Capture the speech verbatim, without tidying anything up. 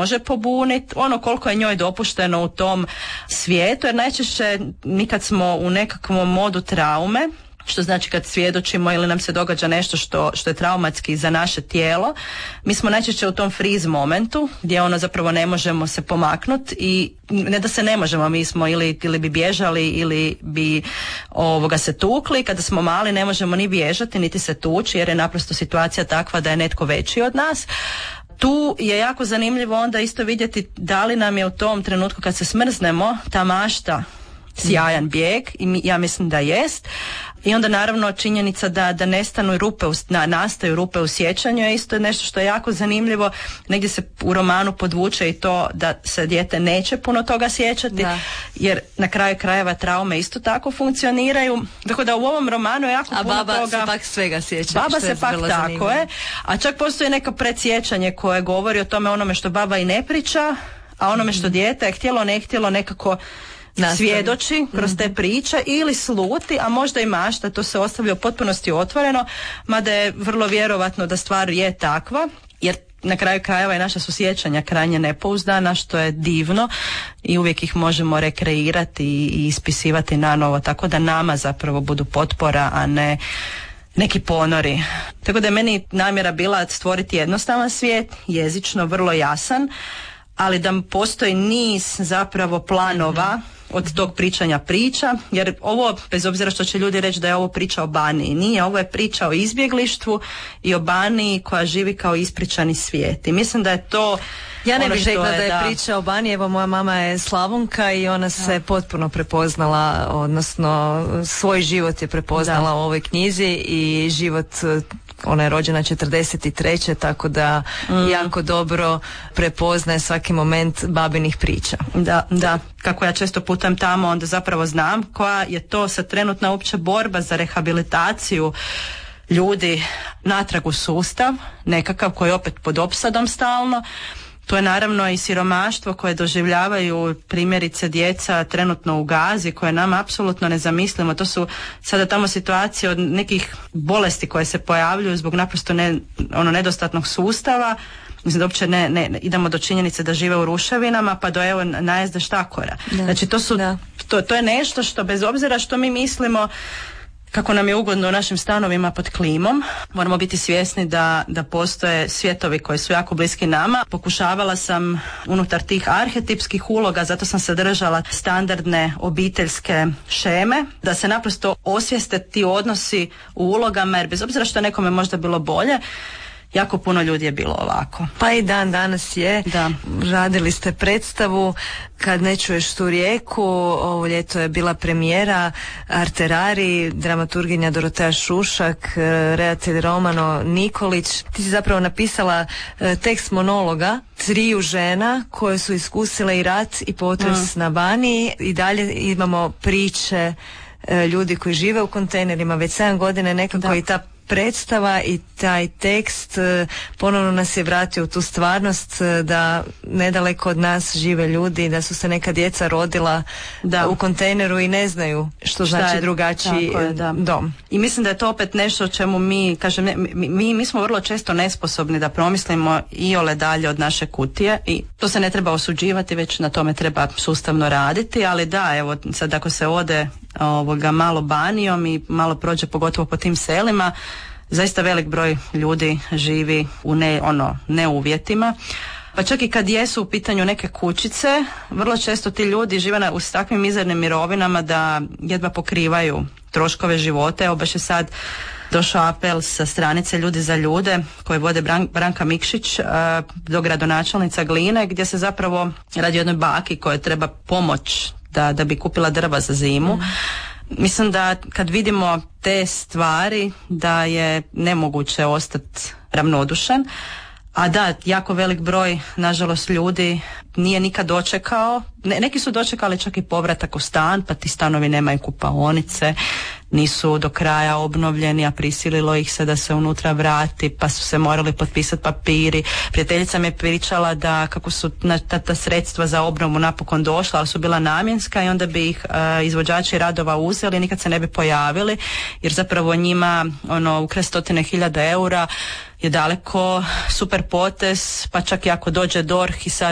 može pobuniti, ono koliko je njoj dopušteno u tom svijetu, jer najčešće mi kad smo u nekakvom modu traume, što znači kad svjedočimo ili nam se događa nešto što, što je traumatski za naše tijelo, mi smo najčešće u tom freeze momentu gdje ono zapravo ne možemo se pomaknuti i ne da se ne možemo, mi smo ili, ili bi bježali ili bi ovoga se tukli. Kada smo mali ne možemo ni bježati niti se tući jer je naprosto situacija takva da je netko veći od nas. Tu je jako zanimljivo onda isto vidjeti da li nam je u tom trenutku kad se smrznemo ta mašta sjajan bijeg i mi, ja mislim da jest. I onda naravno činjenica da, da nestanu rupe, u, na, nastaju rupe u sjećanju je isto nešto što je jako zanimljivo. Negdje se u romanu podvuče i to da se dijete neće puno toga sjećati, da. Jer na kraju krajeva traume isto tako funkcioniraju. Tako da u ovom romanu je jako a puno toga. A baba se pak svega sjeća. Baba se pak tako zanimljivo. Je. A čak postoji neka predsjećanje koje govori o tome onome što baba i ne priča, a onome što dijete je htjelo ne htjelo nekako nastavi. Svjedoči kroz te priče ili sluti, a možda i mašta, to se ostavlja u potpunosti otvoreno, mada je vrlo vjerovatno da stvar je takva, jer na kraju krajeva je naša susjećanja krajnje nepouzdana, što je divno i uvijek ih možemo rekreirati i ispisivati na novo, tako da nama zapravo budu potpora, a ne neki ponori. Tako da je meni namjera bila stvoriti jednostavan svijet, jezično vrlo jasan, ali da postoji niz zapravo planova od tog pričanja priča, jer ovo, bez obzira što će ljudi reći da je ovo priča o Baniji, nije, ovo je priča o izbjeglištvu i o Baniji koja živi kao ispričani svijet. I mislim da je to ja ne ono bih rekla je, da je da... priča o Baniji, evo moja mama je Slavonka i ona se da. potpuno prepoznala, odnosno svoj život je prepoznala da. u ovoj knjizi i život, ona je rođena četrdeset treće tako da mm. jako dobro prepoznaje svaki moment babinih priča. Da, da. Kako ja često putam tamo, onda zapravo znam koja je to sad trenutna uopće borba za rehabilitaciju ljudi natrag u sustav, nekakav koji je opet pod opsadom stalno. To je naravno i siromaštvo koje doživljavaju primjerice djeca trenutno u Gazi, koje nam apsolutno ne zamislimo. To su sada tamo situacije od nekih bolesti koje se pojavljuju zbog naprosto ne, ono nedostatnog sustava. Mislim da uopće ne, ne, idemo do činjenice da žive u ruševinama pa do evo najezde štakora. Da. Znači to su, to, to je nešto što bez obzira što mi mislimo kako nam je ugodno u našim stanovima pod klimom, moramo biti svjesni da, da postoje svjetovi koji su jako bliski nama. Pokušavala sam unutar tih arhetipskih uloga, zato sam se držala standardne obiteljske šeme, da se naprosto osvijeste ti odnosi u ulogama, jer bez obzira što je nekome možda bilo bolje, jako puno ljudi je bilo ovako. Pa i dan danas je. Da. Radili ste predstavu Kad ne čuješ tu rijeku, ovo ljeto je bila premijera Arterari, dramaturginja Dorotea Šušak, redatelj Romano Nikolić. Ti si zapravo napisala tekst monologa triju žena koje su iskusile i rat i potres mm. na Baniji i dalje imamo priče ljudi koji žive u kontejnerima već sedam godina nekako da. I ta predstava i taj tekst ponovno nas je vratio u tu stvarnost da nedaleko od nas žive ljudi, da su se neka djeca rodila da. U kontejneru i ne znaju što Šta znači je, drugačiji je, da. Dom. I mislim da je to opet nešto o čemu mi, kažem, mi, mi, mi smo vrlo često nesposobni da promislimo iole dalje od naše kutije i to se ne treba osuđivati, već na tome treba sustavno raditi, ali da, evo sad ako se ode ovoga malo Banijom i malo prođe pogotovo po tim selima, zaista velik broj ljudi živi u ne, ono, ne uvjetima. Pa čak i kad jesu u pitanju neke kućice, vrlo često ti ljudi žive na, s takvim mizernim mirovinama da jedva pokrivaju troškove života. Evo baš je sad došao apel sa stranice Ljudi za ljude koje vode Bran, Branka Mikšić uh, do gradonačelnica Gline, gdje se zapravo radi o jednoj baki koja treba pomoć da, da bi kupila drva za zimu. Mm. Mislim da kad vidimo te stvari da je nemoguće ostati ravnodušan, a da, jako velik broj nažalost ljudi nije nikad dočekao, ne, neki su dočekali čak i povratak u stan, pa ti stanovi nemaju kupaonice, nisu do kraja obnovljeni, a prisililo ih se da se unutra vrati, pa su se morali potpisati papiri. Prijateljica mi je pričala da kako su na, ta, ta sredstva za obnovu napokon došla, ali su bila namjenska i onda bi ih uh, izvođači radova uzeli, nikad se ne bi pojavili, jer zapravo njima ono ukras stotine hiljada eura je daleko super potez, pa čak i ako dođe D O R H i sad